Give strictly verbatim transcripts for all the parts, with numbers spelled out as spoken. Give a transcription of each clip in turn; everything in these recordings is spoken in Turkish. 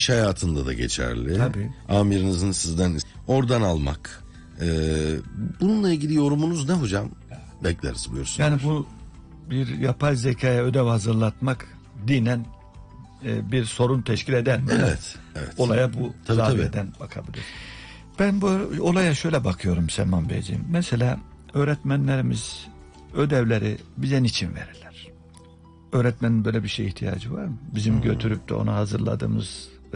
İş hayatında da geçerli. Tabii. Amirinizin sizden oradan almak. Ee, bununla ilgili yorumunuz ne hocam? Bekleriz, buyursunlar. Yani bu bir yapay zekaya ödev hazırlatmak dinen e, bir sorun teşkil eder mi? Evet, evet. Olaya bu Tabii, zaviyeden bakabiliriz. Ben bu olaya şöyle bakıyorum Selman Beyciğim. Mesela öğretmenlerimiz ödevleri bize niçin verirler? Öğretmenin böyle bir şeye ihtiyacı var mı? Bizim hmm. götürüp de ona hazırladığımız e,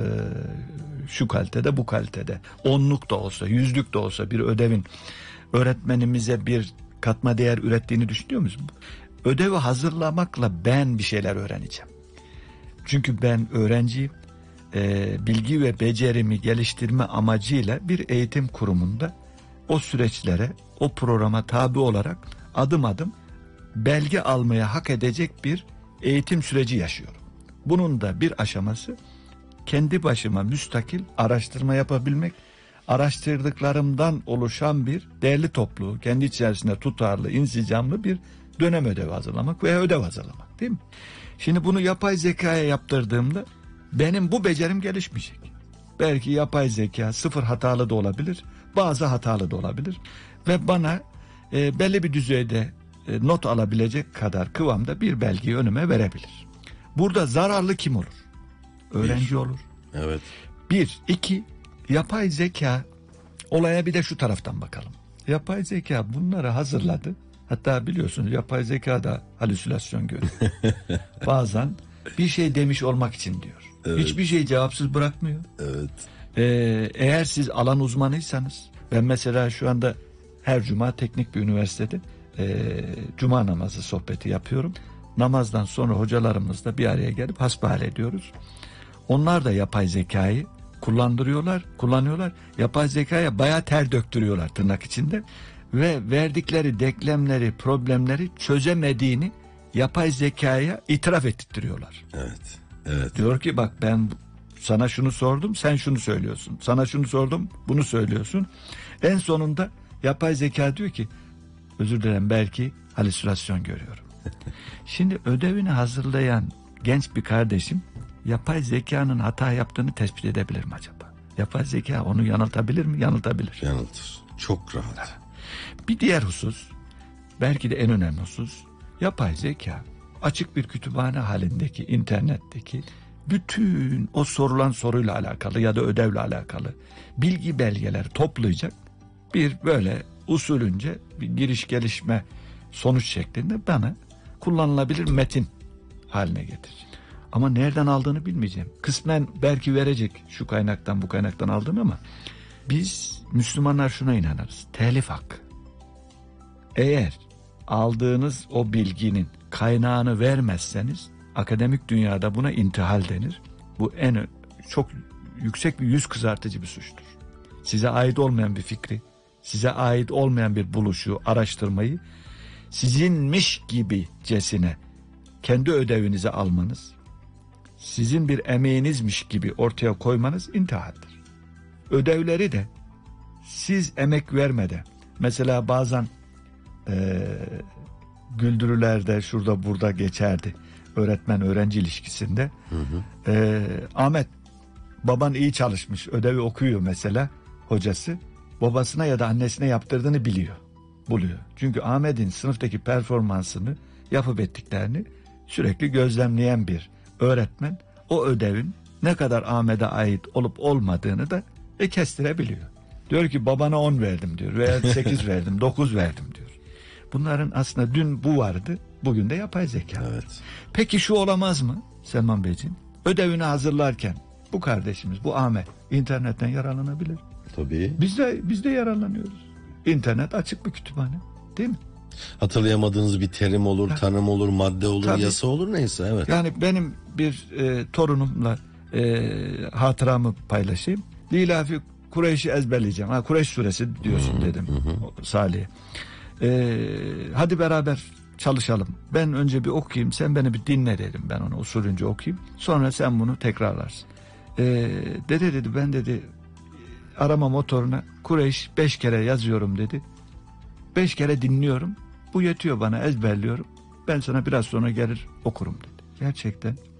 şu kalitede, bu kalitede, onluk da olsa, yüzlük de olsa bir ödevin öğretmenimize bir katma değer ürettiğini düşünüyor musun? Ödevi hazırlamakla ben bir şeyler öğreneceğim. Çünkü ben öğrenciyim. E, bilgi ve becerimi geliştirme amacıyla bir eğitim kurumunda o süreçlere, o programa tabi olarak adım adım belge almaya hak edecek bir eğitim süreci yaşıyorum. Bunun da bir aşaması kendi başıma müstakil araştırma yapabilmek, araştırdıklarımdan oluşan bir değerli toplu, kendi içerisinde tutarlı, insicamlı bir dönem ödevi hazırlamak veya ödev hazırlamak, değil mi? Şimdi bunu yapay zekaya yaptırdığımda benim bu becerim gelişmeyecek. Belki yapay zeka sıfır hatalı da olabilir, bazı hatalı da olabilir ve bana e, belli bir düzeyde e, not alabilecek kadar kıvamda bir belgeyi önüme verebilir. Burada zararlı kim olur? Öğrenci bir. olur. Evet. Bir, iki, yapay zeka, olaya bir de şu taraftan bakalım. Yapay zeka bunları hazırladı. Hatta biliyorsunuz yapay zeka da halüsinasyon görüyor. Bazen bir şey demiş olmak için diyor. Evet. Hiçbir şey cevapsız bırakmıyor. Evet. Ee, eğer siz alan uzmanıysanız, ben mesela şu anda her cuma teknik bir üniversitede e, cuma namazı sohbeti yapıyorum. Namazdan sonra hocalarımızla bir araya gelip hasbihal ediyoruz. Onlar da yapay zekayı kullandırıyorlar, kullanıyorlar. Yapay zekaya bayağı ter döktürüyorlar tırnak içinde. Ve verdikleri denklemleri, problemleri çözemediğini yapay zekaya itiraf ettirtiyorlar. Evet, evet. Diyor ki bak ben sana şunu sordum, sen şunu söylüyorsun. Sana şunu sordum, bunu söylüyorsun. En sonunda yapay zeka diyor ki özür dilerim belki halüsinasyon görüyorum. Şimdi ödevini hazırlayan genç bir kardeşim yapay zekanın hata yaptığını tespit edebilir mi acaba? Yapay zeka onu yanıltabilir mi? Yanıltabilir. Yanıltır. Çok rahat. Bir diğer husus, belki de en önemli husus, yapay zeka açık bir kütüphane halindeki, internetteki bütün o sorulan soruyla alakalı ya da ödevle alakalı bilgi belgeleri toplayacak bir böyle usulünce bir giriş gelişme sonuç şeklinde bana kullanılabilir metin haline getirecek. Ama nereden aldığını bilmeyeceğim. Kısmen belki verecek şu kaynaktan bu kaynaktan aldığını ama biz Müslümanlar şuna inanırız. Telif hakkı. Eğer aldığınız o bilginin kaynağını vermezseniz akademik dünyada buna intihal denir. Bu en çok yüksek bir yüz kızartıcı bir suçtur. Size ait olmayan bir fikri, size ait olmayan bir buluşu, araştırmayı sizinmiş gibicesine kendi ödevinize almanız, sizin bir emeğinizmiş gibi ortaya koymanız intihaldir. Ödevleri de siz emek vermeden, mesela bazen e, güldürülerde şurada burada geçerdi öğretmen öğrenci ilişkisinde. Hı hı. E, Ahmet baban iyi çalışmış, ödevi okuyor mesela hocası, babasına ya da annesine yaptırdığını biliyor, buluyor. Çünkü Ahmet'in sınıftaki performansını, yapıp ettiklerini sürekli gözlemleyen bir öğretmen o ödevin ne kadar Ahmet'e ait olup olmadığını da e, kestirebiliyor. Diyor ki babana on verdim diyor veya sekiz verdim, dokuz verdim diyor. Bunların aslında dün bu vardı, bugün de yapay zeka. Evet. Peki şu olamaz mı Selman Beyciğim? Ödevini hazırlarken bu kardeşimiz, bu Ahmet internetten yararlanabilir. Tabii. Biz de biz de yararlanıyoruz. İnternet açık bir kütüphane, değil mi? Hatırlayamadığınız bir terim olur, ha. tanım olur, madde olur, tabii. yasa olur, neyse, evet. Yani benim bir e, torunumla e, hatıramı paylaşayım. Lilafi Kureyş'i ezberleyeceğim. Ha, Kureyş suresi diyorsun, hı-hı, dedim hı-hı. Salih'e. E, hadi beraber çalışalım. Ben önce bir okuyayım, sen beni bir dinle dedim. Ben onu usulünce okuyayım. Sonra sen bunu tekrarlarsın. E, dede dedi, ben dedi arama motoruna Kureyş beş kere yazıyorum dedi. Beş kere dinliyorum. Bu yetiyor bana, ezberliyorum. Ben sana biraz sonra gelir okurum dedi. Gerçekten